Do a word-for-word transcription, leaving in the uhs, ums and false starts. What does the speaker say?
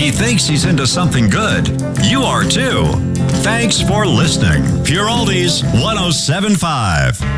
he thinks he's into something good. You are too. Thanks for listening. Pure Oldies one oh seven point five.